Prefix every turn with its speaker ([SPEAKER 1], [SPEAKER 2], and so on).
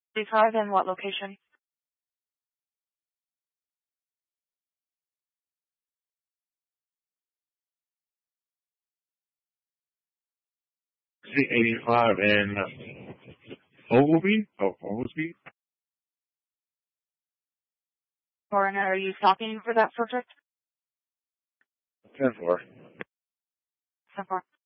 [SPEAKER 1] 35 in what location?
[SPEAKER 2] C85 in Oglesby? Oh, Oglesby?
[SPEAKER 1] Coroner, are you stopping for that subject?
[SPEAKER 2] 10-4.
[SPEAKER 1] 10-4.